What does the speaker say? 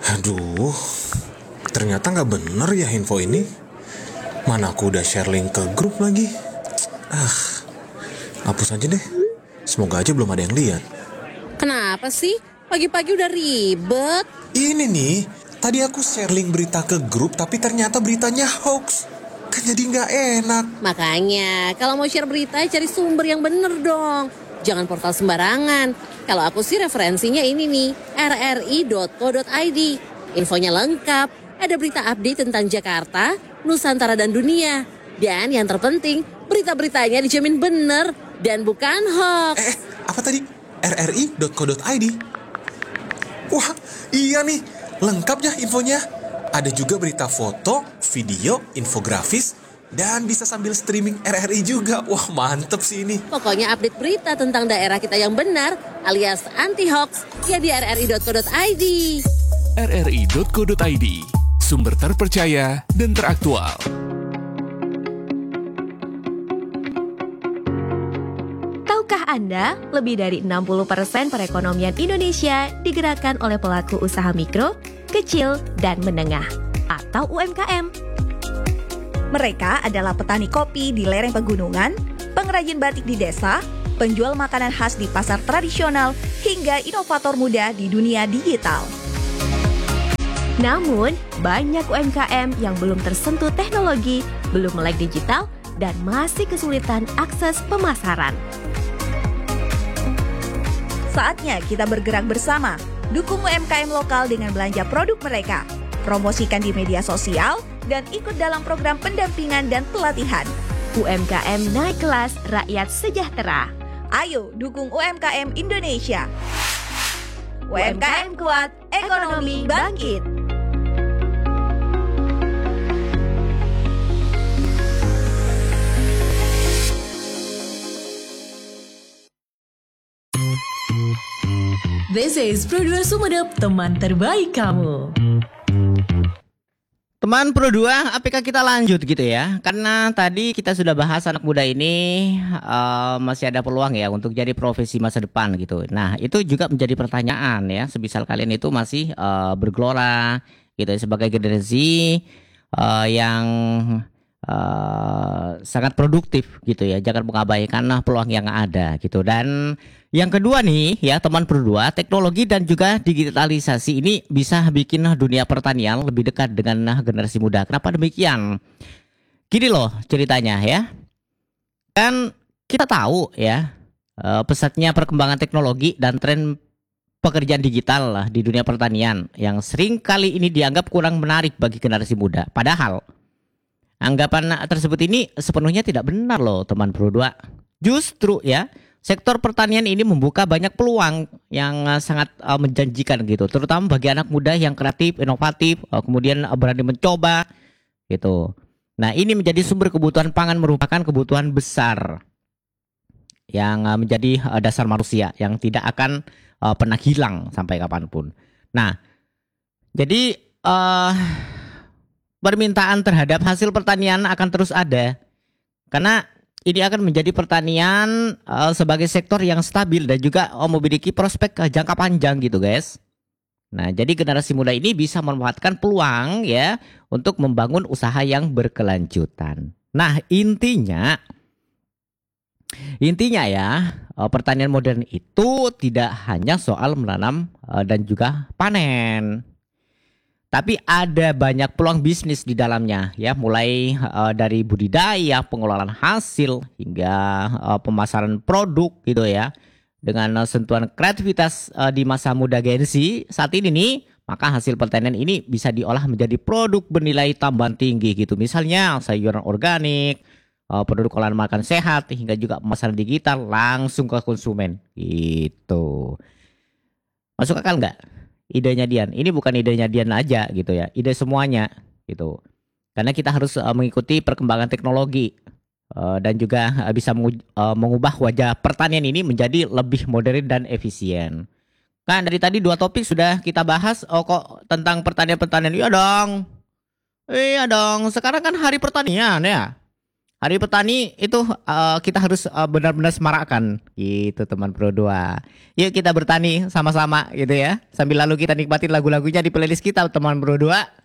Aduh, ternyata nggak bener ya info ini. Mana aku udah share link ke grup lagi. Hapus aja deh. Semoga aja belum ada yang lihat. Kenapa sih? Pagi-pagi udah ribet. Ini nih, tadi aku share link berita ke grup tapi ternyata beritanya hoax. Kan jadi nggak enak. Makanya, kalau mau share berita cari sumber yang bener dong. Jangan portal sembarangan. Kalau aku sih referensinya ini nih, rri.co.id. Infonya lengkap, ada berita update tentang Jakarta, Nusantara dan dunia. Dan yang terpenting, berita-beritanya dijamin bener dan bukan hoax. Apa tadi? rri.co.id. Wah, iya nih, lengkap ya infonya. Ada juga berita foto, video, infografis, dan bisa sambil streaming RRI juga. Wah, mantep sih ini. Pokoknya update berita tentang daerah kita yang benar alias anti-hoax ya di rri.co.id. rri.co.id, sumber terpercaya dan teraktual. Tahukah Anda, lebih dari 60% perekonomian Indonesia digerakkan oleh pelaku usaha mikro, kecil, dan menengah atau UMKM. Mereka adalah petani kopi di lereng pegunungan, pengrajin batik di desa, penjual makanan khas di pasar tradisional, hingga inovator muda di dunia digital. Namun, banyak UMKM yang belum tersentuh teknologi, belum melek digital, dan masih kesulitan akses pemasaran. Saatnya kita bergerak bersama, dukung UMKM lokal dengan belanja produk mereka, promosikan di media sosial, dan ikut dalam program pendampingan dan pelatihan. UMKM naik kelas, rakyat sejahtera. Ayo dukung UMKM Indonesia. UMKM kuat, ekonomi bangkit. This is Pro2 Sumedep, teman terbaik kamu. Teman Pro2, apakah kita lanjut gitu ya? Karena tadi kita sudah bahas anak muda ini masih ada peluang ya untuk jadi profesi masa depan gitu. Nah, itu juga menjadi pertanyaan ya. Semisal kalian itu masih bergelora gitu sebagai generasi yang sangat produktif gitu ya. Jangan mengabaikan peluang yang ada gitu. Dan yang kedua nih ya teman Pro2, teknologi dan juga digitalisasi ini bisa bikin dunia pertanian lebih dekat dengan generasi muda. Kenapa demikian? Gini loh ceritanya ya. Kan kita tahu ya pesatnya perkembangan teknologi dan tren pekerjaan digital lah di dunia pertanian yang sering kali ini dianggap kurang menarik bagi generasi muda. Padahal anggapan tersebut ini sepenuhnya tidak benar loh teman Pro2. Justru ya, sektor pertanian ini membuka banyak peluang yang sangat menjanjikan gitu, terutama bagi anak muda yang kreatif, inovatif, kemudian berani mencoba gitu. Nah, ini menjadi sumber kebutuhan pangan, merupakan kebutuhan besar yang menjadi dasar manusia yang tidak akan pernah hilang sampai kapanpun. Nah, jadi permintaan terhadap hasil pertanian akan terus ada karena ini akan menjadi pertanian sebagai sektor yang stabil dan juga memiliki prospek jangka panjang gitu guys. Nah, jadi generasi muda ini bisa memanfaatkan peluang ya untuk membangun usaha yang berkelanjutan. Nah, intinya ya pertanian modern itu tidak hanya soal menanam dan juga panen. Tapi ada banyak peluang bisnis di dalamnya ya, mulai dari budidaya, pengelolaan hasil hingga pemasaran produk gitu ya. Dengan sentuhan kreativitas di masa muda Gen Z saat ini nih, maka hasil pertanian ini bisa diolah menjadi produk bernilai tambahan tinggi gitu. Misalnya sayuran organik, produk olahan makan sehat hingga juga pemasaran digital langsung ke konsumen gitu. Masuk akal nggak? Idenya Dian, ini bukan idenya Dian aja gitu ya, ide semuanya gitu. Karena kita harus mengikuti perkembangan teknologi dan juga bisa mengubah wajah pertanian ini menjadi lebih modern dan efisien. Kan dari tadi 2 topik sudah kita bahas kok tentang pertanian. Iya dong, sekarang kan hari pertanian ya. Hari Petani itu kita harus benar-benar semarakkan gitu teman Pro 2. Yuk kita bertani sama-sama gitu ya. Sambil lalu kita nikmatin lagu-lagunya di playlist kita teman Pro 2.